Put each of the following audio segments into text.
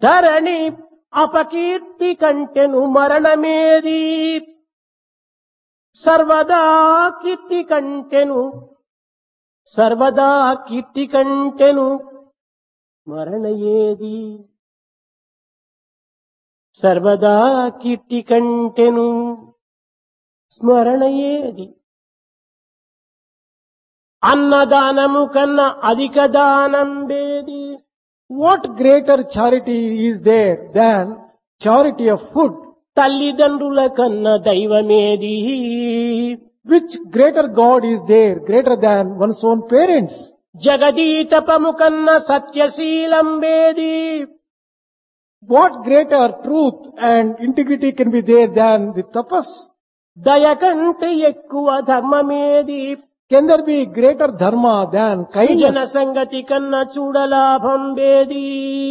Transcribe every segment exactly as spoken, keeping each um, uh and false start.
ధరణి అపకీర్తి కంటెను మరణమేది, సర్వదా కీర్తి కంటెను సర్వదా కీర్తి కంటెను మరణ ఏది, సర్వదా కీర్తి కంటెను స్మరణ ఏది. అన్నదానము కన్నా అధిక దానం వేది. What greater charity is there than charity of food? తల్లిదండ్రుల కన్నా దైవమేది, Which greater God is there greater than one's own parents? జగదీతపము కన్నా సత్యశీలం వేది. What greater truth and integrity can be there than the tapas? దయ కంటే ఎక్కువ ధర్మమేది, Can there be greater dharma than జన kindness? సంగతి కన్నా చూడలాభం వేది.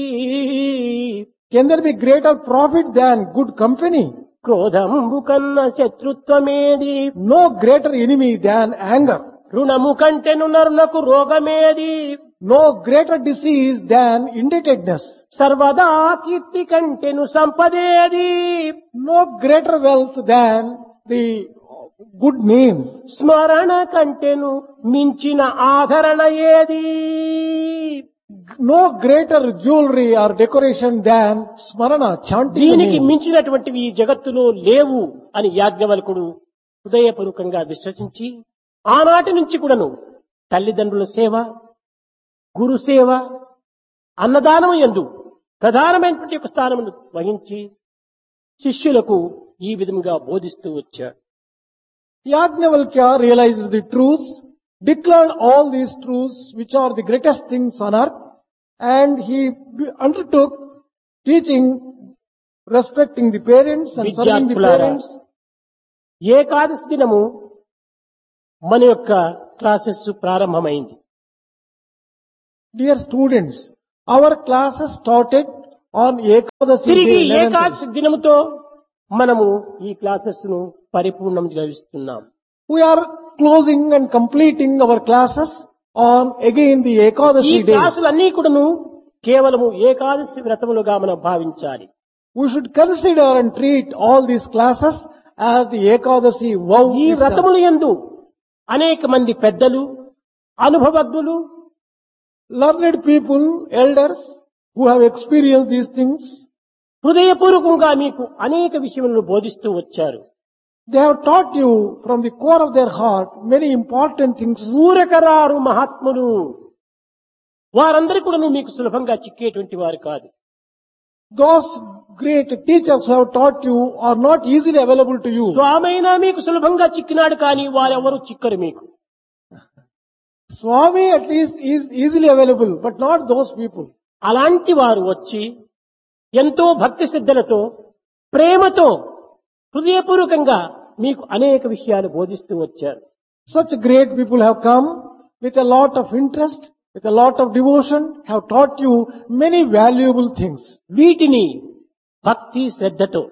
Can there be greater profit than good company? క్రోధంబు కన్నా శత్రుత్వమేది, No greater enemy than anger. రుణము కంటెను నరునకు రోగమేది, No greater disease than indebtedness. సర్వదా కీర్తి కంటెను సంపదేది, No greater wealth than the good name. స్మరణ కంటెను మించిన ఆదరణ ఏది. No greater jewelry or decoration than smarana, chanting the దీనికి name. మించినటువంటివి ఈ జగత్తులో లేవు అని యాజ్ఞవల్కుడు హృదయపూర్వకంగా విశ్వసించి ఆనాటి నుంచి కూడాను తల్లిదండ్రుల సేవ, గురు సేవ, అన్నదానం యందు ప్రధానమైనటువంటి ఒక స్థానమును వహించి శిష్యులకు ఈ విధంగా బోధిస్తూ వచ్చాడు. Yajnavalkya realized the truths, declared all these truths which are the greatest things on earth, and he undertook teaching respecting the parents and serving the విద్యార్థులారా, parents. ఏకాదశి దినము మన యొక్క క్లాసెస్ ప్రారంభమైంది. Dear students, our classes started on Ekadasi తిరిగి day, eleventh. Ekadashi దినముతో మనము ఈ classes ను పరిపూర్ణం గావిస్తున్నాం. We are closing and completing our classes on again the ఈ Ekadasi day. క్లాసులన్నీ కూడాను కేవలము ఏకాదశి వ్రతములుగా మనం భావించాలి. We should consider and treat all these classes as the Ekadasi vow. ఈ itself. వ్రతములు యందు అనేక మంది పెద్దలు, అనుభవజ్ఞులు, Learned people, elders who have experienced these things, హృదయపూర్వకంగా మీకు అనేక విషయములను బోధిస్తూ వచ్చారు. they have taught you from the core of their heart many important things. ఊరకరారు మహాత్ములు వారందరూ కూడా మీకు సులభంగా చిక్కేటువంటి వారు కాదు. Those great teachers who have taught you are not easily available to you. స్వామైనా మీకు సులభంగా చిక్కినాడు కానీ వారెవరు చిక్కరు మీకు. Swami at least is easily available, but not those people. అలాంటి వారు వచ్చి ఎంతో భక్తి శ్రద్ధలతో ప్రేమతో హృదయపూర్వకంగా మీకు అనేక విషయాలు బోధిస్తూ వచ్చారు. Such great people have come with a lot of interest, with a lot of devotion, have taught you many valuable things. వీటిని భక్తి శ్రద్ధతో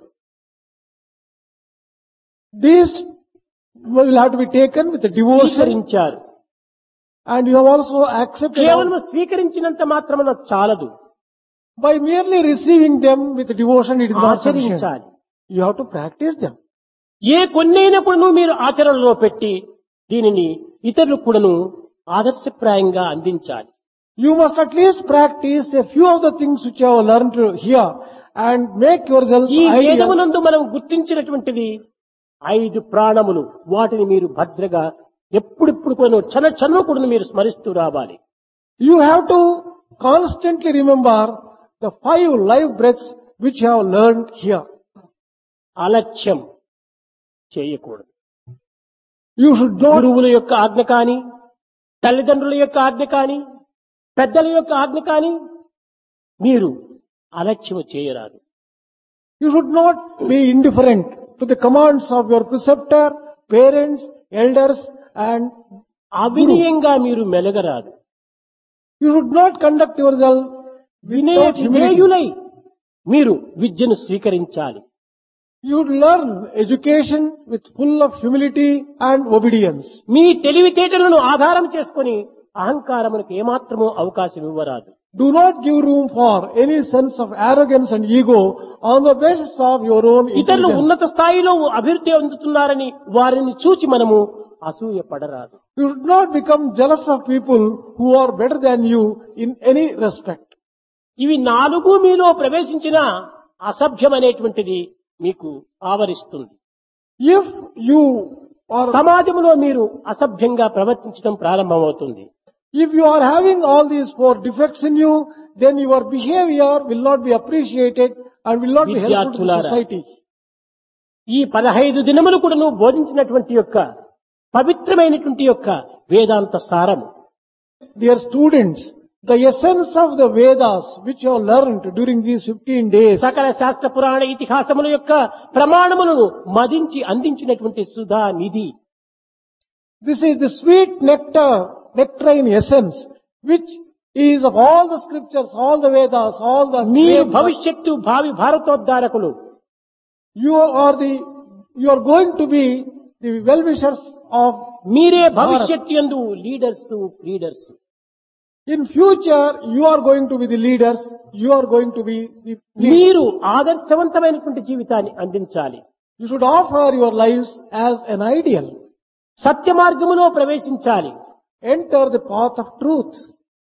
These will have to be taken with a devotion, స్వీకరించారు. and you have also accepted కేవలం స్వీకరించినంత మాత్రమున చాలదు, by merely receiving them with devotion. It is not sufficient. ఆచరించాలి. You have to practice them. ఏ కొన్నైనా కూడాను మీరు ఆచరణలో పెట్టి దీనిని ఇతరులకు కూడాను ఆదర్శప్రాయంగా అందించాలి. You must at least practice a few of the things which you have learned here and make yourselves ఈ ideals. వేదమునందు మనం గుర్తించినటువంటిది ఐదు ప్రాణములు, వాటిని మీరు భద్రగా ఎప్పుడిప్పుడు కూడా క్షణ క్షణం కూడా మీరు స్మరిస్తూ రావాలి. You have to constantly remember the five life breaths which you have learned here. అలక్ష్యం చేయకూడదు. You should not, గురువుల యొక్క ఆజ్ఞ కాని, తల్లిదండ్రుల యొక్క ఆజ్ఞ కాని, పెద్దల యొక్క ఆజ్ఞ కాని మీరు అలక్ష్యం చేయరాదు. you should not be indifferent to the commands of your preceptor, parents, elders, and అవినయంగా మీరు మెలగరాదు. you should not conduct yourself వినయ without humility. విధేయులై మీరు విద్యను స్వీకరించాలి. You would learn education with full of humility and obedience. మీ తెలివితేటలను ఆధారం చేసుకొని అహంకారమునకు ఏమాత్రమూ అవకాశం ఇవ్వరాదు. Do not give room for any sense of arrogance and ego on the basis of your own ఇతరులు intelligence. ఉన్నత స్థాయిలో అభివృద్ధి అందుతున్నారని వారిని చూచి మనము అసూయ పడరాదు. You should not become jealous of people who are better than you in any respect. ఇవి నాలుగు మీలో ప్రవేశించిన అసభ్యం అనేటువంటిది మీకు ఆవరిస్తుంది. If you are, సమాజంలో మీరు అసభ్యంగా ప్రవర్తించడం ప్రారంభమవుతుంది. if you are having all these four defects in you, then your behavior will not be appreciated and will not be helpful to the విద్యార్థులారా, society. ఈ పదహైదు దినములు కూడా నువ్వు బోధించినటువంటి యొక్క పవిత్రమైనటువంటి యొక్క వేదాంత సారము Dear students, the essence of the Vedas which you have learned during these fifteen days, సకల శాస్త్ర పురాణ ఇతిహాసముల యొక్క ప్రమాణములను మదించి అందించినటువంటి సుధా నిధి. this is the sweet nectar, nectarine essence, which is of all the scriptures, all the Vedas, all the మీరు great- భవిష్యత్తు భావి భారతోద్ధారకులు. you are the, you are going to be the well-wishers of మీరే భవిష్యత్తు యందు leaders leaders. in future, you are going to be the leaders, you are going to be the leaders. మీరు ఆదర్శవంతమైనటువంటి జీవితాన్ని అందించాలి. You should offer your lives as an ideal. సత్య మార్గములో ప్రవేశించాలి. Enter the path of truth.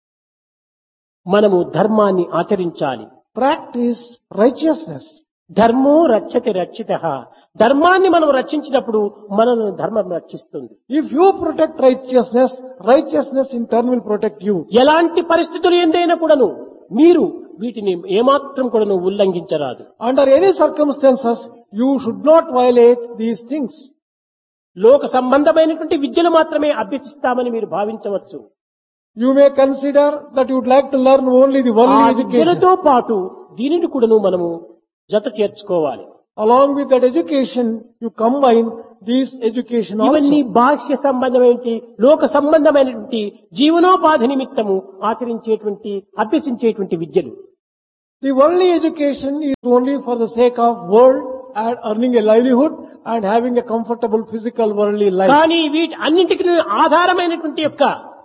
మనము ధర్మాన్ని ఆచరించాలి. Practice righteousness. ధర్మో రక్షతి రక్షిత. ధర్మాన్ని మనం రక్షించినప్పుడు మనల్ని ధర్మం రక్షిస్తుంది. If you protect righteousness, righteousness in turn will protect you. ఎలాంటి పరిస్థితులు ఎందైనా కూడాను మీరు వీటిని ఏమాత్రం కూడాను ఉల్లంఘించరాదు. Under any circumstances, you should not violate these things. లోక సంబంధమైనటువంటి విద్యలు మాత్రమే అభ్యసిస్తామని మీరు భావించవచ్చు. You may consider that you would like to learn only the ఆ worldly education. విద్యలతో పాటు దీనిని కూడాను మనము జత చేర్చుకోవాలి. Along with that education, you combine these education ఇవన్నీ also. బాహ్య సంబంధమైనటువంటి లోక సంబంధమైనటువంటి జీవనోపాధి నిమిత్తము ఆచరించేటువంటి అభ్యసించేటువంటి విద్యలు. The worldly education is only for the sake of world and earning a livelihood and having a comfortable physical worldly life. కానీ వీటి అన్నింటికి ఆధారమైనటువంటి యొక్క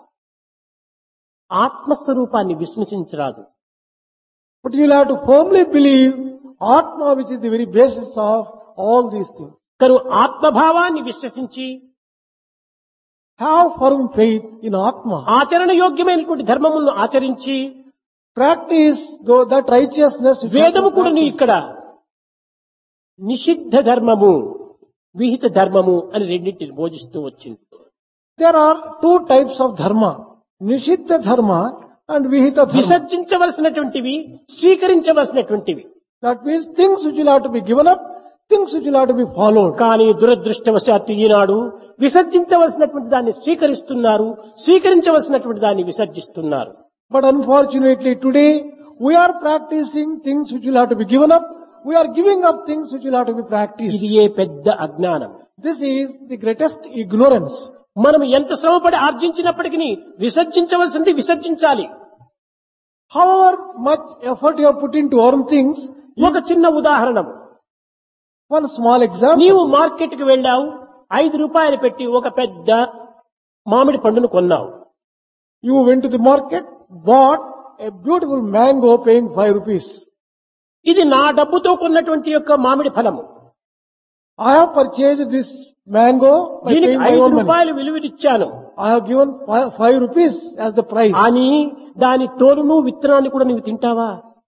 ఆత్మస్వరూపాన్ని విశ్వసించరాదు. But you'll have to firmly believe Atma, which is the very basis of all these things. కను ఆత్మభావాన్ని విశ్వసించి Have firm faith in Atma. ఆచరణ యోగ్యమైనటువంటి ధర్మములను ఆచరించి Practice though that righteousness. which has వేదము been కూడా practiced. ఇక్కడ నిషిద్ధ ధర్మము విహిత ధర్మము అని రెండింటిని బోధిస్తూ వచ్చింది. There are two types of dharma. Nishiddha dharma and Vihita dharma. విసర్జించవలసినటువంటివి స్వీకరించవలసినటువంటివి. That means things which will have to be given up, things which will have to be followed. కానీ దురదృష్టవశాత్తు ఈనాడు విసర్జించవలసినటువంటి దాన్ని స్వీకరిస్తున్నారు, స్వీకరించవలసినటువంటి దాన్ని విసర్జిస్తున్నారు. But unfortunately today, we are practicing things which will have to be given up. We are giving up things which will have to be practiced. ఇది ఏ పెద్ద అజ్ఞానం. This is the greatest ignorance. మనం ఎంత శ్రమపడి ఆర్జించినప్పటికీ విసర్జించవలసింది విసర్జించాలి. However much effort you have put into earn things, ఒక చిన్న ఉదాహరణ. one small example. నీవు మార్కెట్ కి వెళ్ళావు, ఐదు రూపాయలు పెట్టి ఒక పెద్ద మామిడి పండును కొన్నావు. You went to the market, bought a beautiful mango paying five rupees. ఇది నా డబ్బుతో కొన్నటువంటి యొక్క మామిడి ఫలము. I have purchased this mango by దీనికి paying my ఐదు own money. రూపాయలు విలువనిచ్చాను. I have given five, five rupees as the price. అని దాని తోలును విత్తనాన్ని కూడా నీవు తింటావా?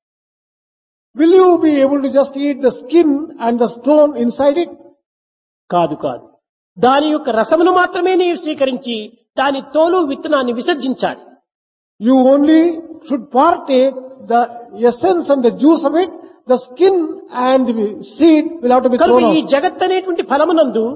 Will you be able to just eat the skin and the stone inside it? కాదు కాదు. దాని యొక్క రసమును మాత్రమే నీవు స్వీకరించి దాని తోలు విత్తనాన్ని విసర్జించాలి. You only should partake the essence and the juice of it. The skin and the seed will have to be కనుక thrown ఈ out. జగత్ అనేటువంటి ఫలమునందు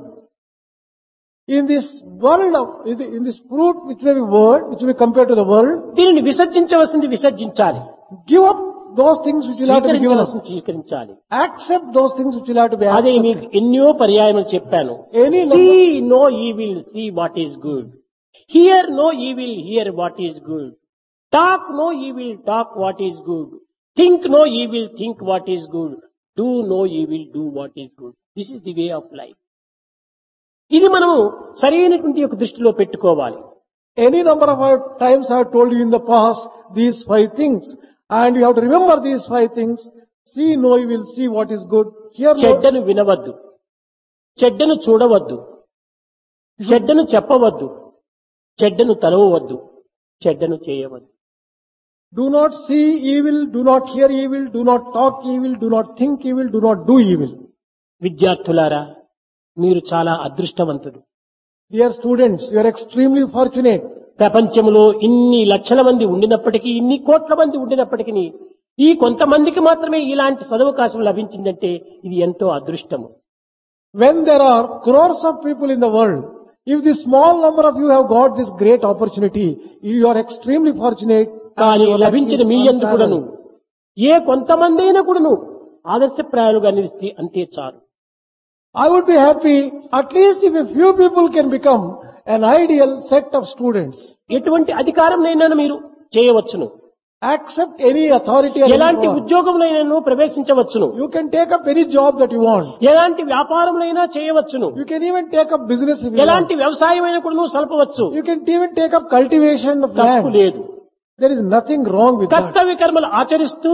In this world of, in the- in this fruit which may be world, which may be compared to the world, దీనిని విసర్జించవలసింది విసర్జించాలి, give up those things which will have to be given up. స్వీకరించవలసింది స్వీకరించాలి. Accept those things which will have to be అదే accepted. మీకు ఎన్నో పర్యాయములు చెప్పాను. Any see no evil, see what is good. Here no evil, here what is good. Talk no evil, talk what is good. Think no evil, think what is good. Do no evil, do what is good. This is the way of life. ఇది మనము సరైనటువంటి ఒక దృష్టిలో పెట్టుకోవాలి. Any number of times I have told you in the past these five things. And you have to remember these five things. See no evil, see what is good. Hear no, చెడ్డను వినవద్దు, చెడ్డను చూడవద్దు, చెడ్డను చెప్పవద్దు, చెడ్డను తలవవద్దు, చెడ్డను చేయవద్దు. do not see evil, do not hear evil, do not talk evil, do not think evil, do not do evil. విద్యార్థులారా, మీరు చాలా అదృష్టవంతులు. Dear students, you are extremely fortunate. ప్రపంచంలో ఇన్ని లక్షల మంది ఉండినప్పటికీ, ఇన్ని కోట్ల మంది ఉండినప్పటికీ ఈ కొంతమందికి మాత్రమే ఇలాంటి సదవకాశం లభించిందంటే ఇది ఎంతో అదృష్టము. When there are crores of people in the world, if the small number of you have got this great opportunity, you are extremely fortunate. కానీ లభించిన మీ యందు కూడాను ఏ కొంతమంది అయినా కూడాను ఆదర్శప్రాయాలుగా నిలిస్తే అంతే చాలు. I would be happy at least if a few people can become an ideal set of students. ఎటువంటి అధికారంనైనా మీరు చేయవచ్చును, Accept any authority or ఎలాంటి any power. ఉద్యోగంలోనైనా ప్రవేశించవచ్చును, You can take up any job that you want. ఎలాంటి వ్యాపారంలోనైనా చేయవచ్చును, You can even take up business if you ఎలాంటి want. వ్యవసాయమైనా కూడా సల్పవచ్చు. You can even take up cultivation of తప్పు land. లేదు. There is nothing wrong with that. కర్తవ్య కర్మలు ఆచరిస్తూ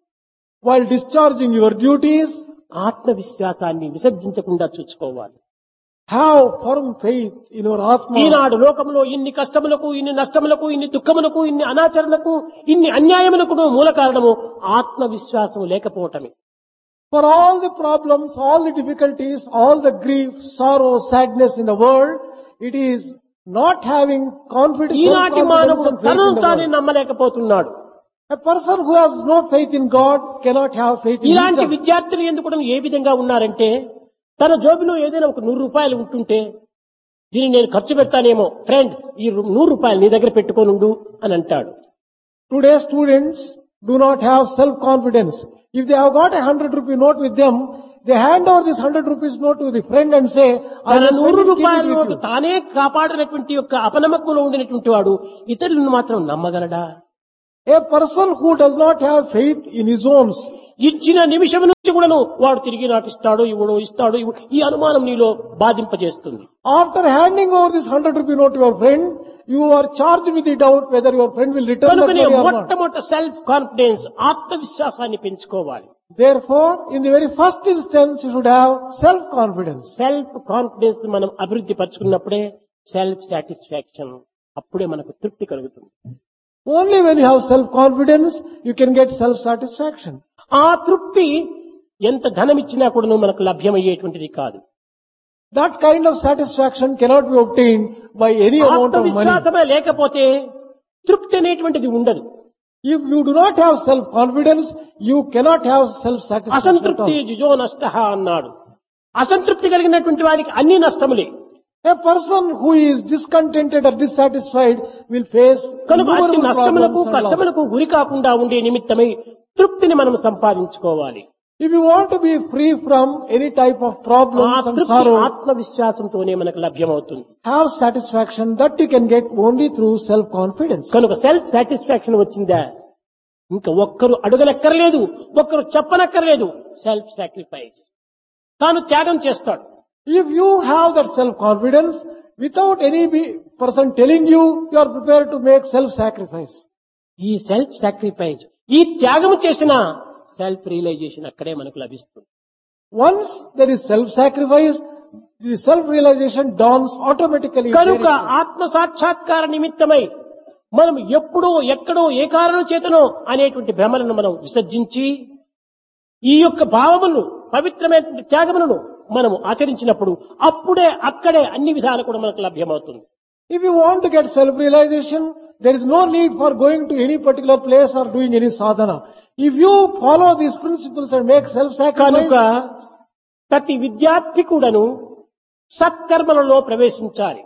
While discharging your duties, ఆత్మవిశ్వాసాన్ని విసర్జించకుండా చూసుకోవాలి. have firm faith in your Atma. ఈనాడు లోకంలో ఇన్ని కష్టములకు, ఇన్ని నష్టములకు, ఇన్ని దుఃఖములకు, ఇన్ని అనాచరణకు, ఇన్ని అన్యాయములకు మూల కారణము ఆత్మవిశ్వాసం లేకపోవటమే. For all the problems, all the difficulties, all the grief, sorrow, sadness in the world, it is not having confidence, ఈనాటి self-confidence మానవుడు and faith తనను in the తానే world. నమ్మలేకపోతున్నాడు. A person who has no faith in God cannot have faith in ఇలాంటి himself. విద్యార్థులు ఎందుకు ఏ విధంగా ఉన్నారంటే, తన జోబిలో ఏదైనా ఒక నూరు రూపాయలు ఉంటుంటే దీన్ని నేను ఖర్చు పెడతానేమో, ఫ్రెండ్ ఈ రు- నూరు రూపాయలు నీ దగ్గర పెట్టుకోనుండు అని అంటాడు. Today students do not have self-confidence. If they have got a hundred rupee note with them, they hand over this hundred rupees note to the friend and say, I తన will నూరు spend it, keep రూపాయల it with note you. తానే కాపాడినటువంటి యొక్క అపనమ్మకంలో ఉండినటువంటి వాడు ఇతరులను మాత్రం నమ్మగలడా? A person who does not have faith in his own, ఇచ్చిన నిమిషం నుంచి కూడాను వాడు తిరిగి నాటిస్తాడు, ఇవ్వడు, ఇస్తాడు, ఇవ్వడు, ఈ అనుమానం నీలో బాధింపజేస్తుంది. after handing over this hundred rupee note to your friend, you are charged with the doubt whether your friend will return that కనుకనే money or not. మొట్టమొదట సెల్ఫ్ కాన్ఫిడెన్స్, ఆత్మవిశ్వాసాన్ని పెంచుకోవాలి. Therefore, in the very first instance, you should have self-confidence. Self confidence మనం అభివృద్ధి పరుచుకున్నప్పుడే self satisfaction, అప్పుడే మనకు తృప్తి కలుగుతుంది. Only when you have self-confidence, you can get self-satisfaction. ఆ తృప్తి ఎంత ధనం ఇచ్చినా కూడా మనకు లభ్యమయ్యేటువంటిది కాదు. That kind of satisfaction cannot be obtained by any amount of money. ఆత్మవిశ్వాసమే లేకపోతే తృప్తి అనేటువంటిది ఉండదు. If you do not have self-confidence, you cannot have self-satisfaction at అసంతృప్తి all. జుజో నష్ట అన్నాడు. అసంతృప్తి కలిగినటువంటి వారికి అన్ని నష్టములే. A person who is discontented or dissatisfied will face కనుక అన్ని innumerable నష్టములకు problems and loss. కష్టములకు గురి కాకుండా ఉండే నిమిత్తమై తృప్తిని మనం సంపాదించుకోవాలి. If you want to be free from any type of ఆ problems and తృప్తి sorrow, ఆత్మవిశ్వాసంతోనే మనకు లభ్యమవుతుంది. have satisfaction that you can get only through self-confidence. కనుక సెల్ఫ్ సాటిస్ఫాక్షన్ వచ్చిందా ఇంకా ఒక్కరు అడగనక్కర్లేదు, ఒక్కరు చెప్పనక్కర్లేదు. సెల్ఫ్ సాక్రిఫైస్, తాను త్యాగం చేస్తాడు. If you have that self-confidence, without any be- person telling you, you are prepared to make self-sacrifice. ఈ సెల్ఫ్ సాక్రిఫైస్, ఈ త్యాగం చేసిన సెల్ఫ్ రియలైజేషన్ అక్కడే మనకు లభిస్తుంది. Once there is self-sacrifice, the self-realization dawns automatically. కనుక There is- ఆత్మ సాక్షాత్కార నిమిత్తమై మనం ఎప్పుడో ఎక్కడో ఏ కారణం చేతనో అనేటువంటి భ్రమలను మనం విసర్జించి ఈ యొక్క భావములను, పవిత్రమైన త్యాగములను మనము ఆచరించినప్పుడు అప్పుడే అక్కడే అన్ని విధాలు కూడా మనకు లభ్యమవుతుంది. If you want to get self-realization, there is no need for going to any particular place or doing any sadhana. If you follow these principles and make కనుక self-sacrifice, ప్రతి విద్యార్థి కూడాను సత్కర్మలలో ప్రవేశించాలి.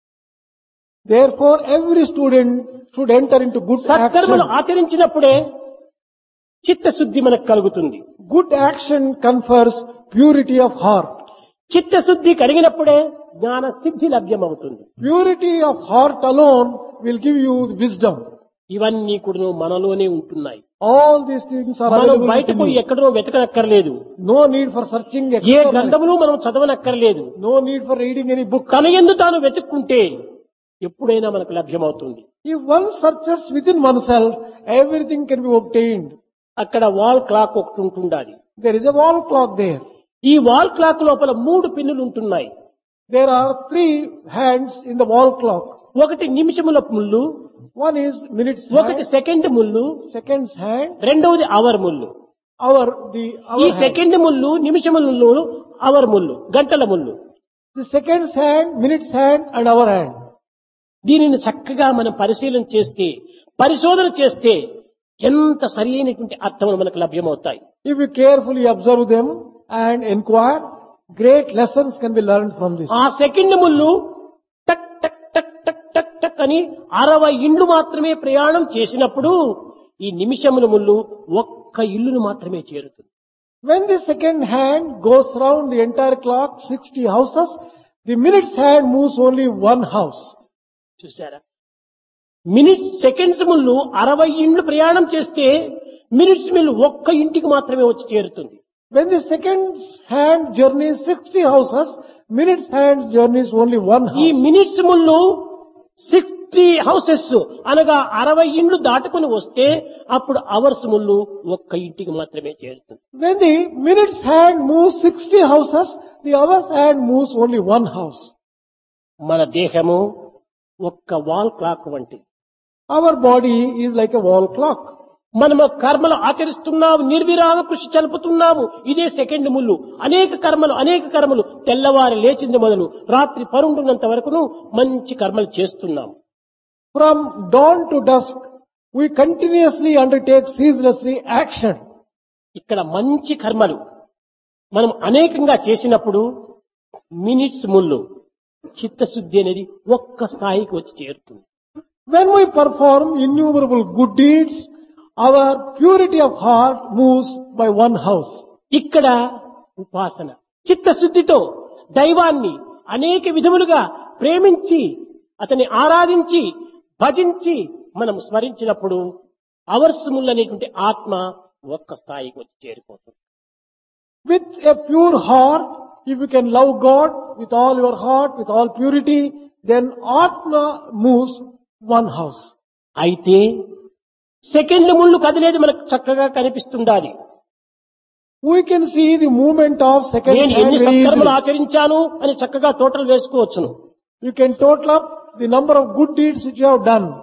therefore every student should enter into good సత్కర్మలు action. ఆచరించినప్పుడే చిత్తశుద్ధి మనకు కలుగుతుంది. Good action confers purity of heart. చిత్తశుద్ధి కలిగినప్పుడే జ్ఞాన సిద్ధి లభ్యమవుతుంది. Purity of heart alone will give you wisdom. ఇవన్నీ కూడా మనలోనే ఉంటున్నాయి. All these things are మనం available బయట within పోయి you. ఎక్కడో వెతకనక్కర్లేదు. No need for searching A externally. గ్రంథములు మనం చదవనక్కర్లేదు. No need for reading any book. తన యందు తాను వెతుక్కుంటే ఎప్పుడైనా మనకు లభ్యమవుతుంది. If one searches within oneself, everything can be obtained. అక్కడ వాల్ క్లాక్ ఒకటి ఉంటుండాలి. There is a wall clock there. ఈ వాల్ క్లాక్ లోపల మూడు పిన్నులు ఉంటున్నాయి. There are three hands in the wall clock. ఒకటి నిమిషముల ముళ్ళు, One is minutes ఒకటి hand, సెకండ్ ముళ్ళు, seconds hand, రెండవది అవర్ ముళ్ళు. hour, the ఈ hour hand. సెకండ్ ముళ్ళు, నిమిషముల ముళ్ళు, అవర్ ముళ్ళు, గంటల ముళ్ళు. The seconds hand, minutes hand and hour hand. దీనిని చక్కగా మనం పరిశీలన చేస్తే, పరిశోధన చేస్తే ఎంత సరైనటువంటి అర్థములు మనకు లభ్యమవుతాయి. If you carefully observe them and inquire, great lessons can be learned from this. ఆ సెకండ్ ముళ్ళు టక్ టక్ టక్ టక్ టక్ టక్ అని అరవై ఇండ్లు మాత్రమే ప్రయాణం చేసినప్పుడు ఈ నిమిషముల ముళ్ళు ఒక్క ఇల్లును మాత్రమే చేరుతుంది. When the second hand goes round the entire clock, sixty houses, the minutes hand moves only one house. చూసారా? మినిట్స్ సెకండ్స్ ముళ్ళు అరవై ఇండ్లు ప్రయాణం చేస్తే మినిట్స్ మిల్లు ఒక్క ఇంటికి మాత్రమే వచ్చి చేరుతుంది. When the seconds hand journeys sixty houses, minutes hand journeys only one ఈ house. మినిట్స్ ముళ్ళు సిక్స్టీ హౌసెస్ అనగా అరవై ఇండ్లు దాటుకుని వస్తే అప్పుడు అవర్స్ ముళ్ళు ఒక్క ఇంటికి మాత్రమే చేరుతుంది. When the minutes hand moves sixty houses, the hours hand moves only one house. మన దేహము ఒక్క వాల్ క్లాక్ వంటి. Our body is like a wall clock. మనము కర్మలు ఆచరిస్తున్నాము, నిర్విరామ కృషి చలుపుతున్నాము. ఇదే సెకండ్ ముళ్ళు. అనేక కర్మలు అనేక కర్మలు తెల్లవారి లేచింది మొదలు రాత్రి పరుండున్నంత వరకును మంచి కర్మలు చేస్తున్నాము. From dawn to dusk, we continuously undertake ceaselessly action. ఇక్కడ మంచి కర్మలు మనం అనేకంగా చేసినప్పుడు మినిట్స్ ముళ్ళు చిత్తశుద్ధి అనేది ఒక్క స్థాయికి వచ్చి చేరుతుంది. When we perform innumerable good deeds, our purity of heart moves by one house. ఇక్కడ ఉపాసన చిత్తశుద్ధితో దైవాన్ని అనేక విధములుగా ప్రేమించి అతన్ని ఆరాధించి భజించి మనం స్మరించినప్పుడు అవర్స్ ముళ్ళనేటువంటి ఆత్మ ఒక్క స్థాయికి వచ్చి చేరిపోతుంది. With a pure heart, if you can love God with all your heart, with all purity, then Atma moves one house. అయితే సెకండ్ ముళ్ళు కదిలేది మనకు చక్కగా కనిపిస్తుండాలి. We can see the movement of second నేను hand ఎన్ని very సత్కర్మలు easily. ఆచరించాను అని చక్కగా total వేసుకోవచ్చును. You can total up the number of good deeds which you have done.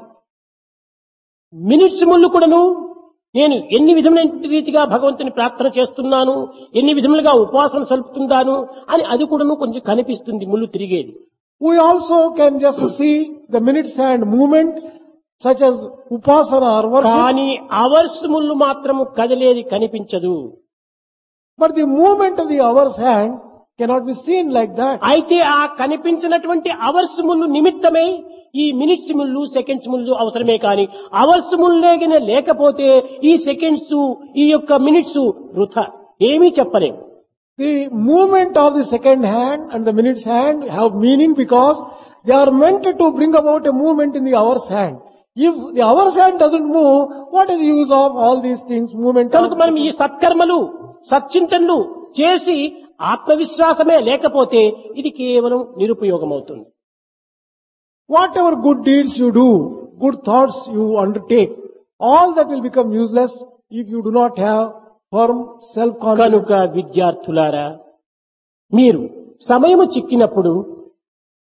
Minutes ముళ్ళు కూడాను నేను ఎన్ని విధమైన రీతిగా భగవంతుని ప్రార్థన చేస్తున్నాను, ఎన్ని విధములుగా ఉపాసన సలుపుతున్నాను అని అది కూడాను కొంచెం కనిపిస్తుంది ముళ్ళు తిరిగేది. We also can just see the minutes hand movement such as upasana or worship. కానీ అవర్స్ ముళ్ళు మాత్రము కదిలేది కనిపించదు. But the movement of the hour's hand cannot be seen like that. అయితే ఆ కనిపించినటువంటి అవర్స్ ముళ్ళు నిమిత్తమై ఈ మినిట్స్ ముళ్ళు సెకండ్స్ ముళ్ళు అవసరమే కానీ అవర్స్ ముళ్ళేగిన లేకపోతే ఈ సెకండ్స్ ఈ యొక్క మినిట్స్ వృథా ఏమీ చెప్పలేము. The movement of the second hand and the minutes hand have meaning because they are meant to bring about a movement in the hour's hand. If the hour's hand doesn't move, what is the use of all these things? Movement. కనుక మనం ఈ సత్కర్మలు సచ్చింతనలు చేసి ఆత్మవిశ్వాసమే లేకపోతే ఇది కేవలం నిరుపయోగం అవుతుంది. Whatever good deeds you do, good thoughts you undertake, all that will become useless if you do not have firm self-confidence. కనుక విద్యార్థులారా మీరు సమయము చిక్కినప్పుడు